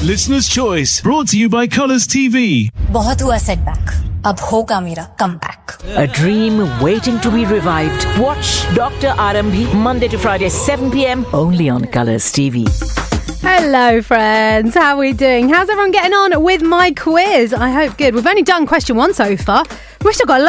Listener's Choice, brought to you by Colours TV. बहुत हुआ setback. अब होगा मेरा comeback. A dream waiting to be revived. Watch Dr. Arambhi Monday to Friday 7 p.m. only on Colours TV. Hello, friends. How are we doing? How's everyone getting on with my quiz? I hope good. We've only done question 1 so far. We've still got